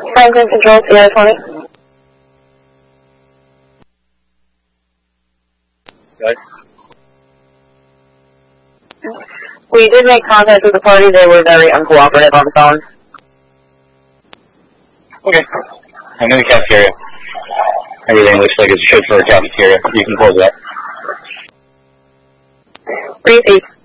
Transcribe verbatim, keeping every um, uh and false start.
Franklin Control, Sierra twenty. Good. We did make contact with the party. They were very uncooperative on the phone. Okay. I'm in the cafeteria. Everything looks like it should for a cafeteria. You can close it up. Repeat.